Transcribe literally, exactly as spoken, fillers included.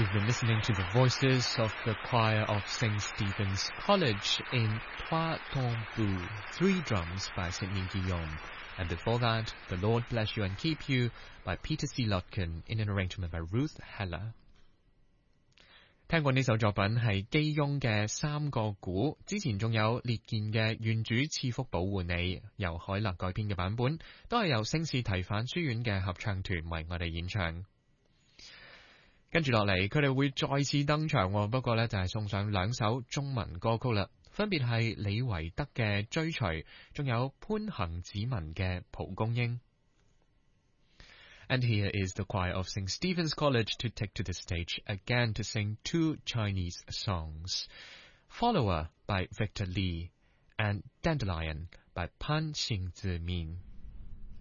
You've been listening to the voices of the choir of Saint Stephen's College in Trois Tambours, Three Drums by Sidney Guillaume. And before that, The Lord Bless You and Keep You by Peter C. Lutkin in an arrangement by Ruth Heller. 聽過呢首作品係基翁嘅三個鼓，之前仲有列健嘅願主賜福保護你，由海勒改編嘅版本，都係由聖士提反書院嘅合唱團為我哋演唱。跟住落嚟，佢哋會再次登場，不過呢就係送上兩首中文歌曲啦，分別係李維德嘅追隨，仲有潘行子文嘅蒲公英。And here is the choir of Saint Stephen's College to take to the stage again to sing two Chinese songs, Follower by Victor Lee and Dandelion by Pan Xingzimin.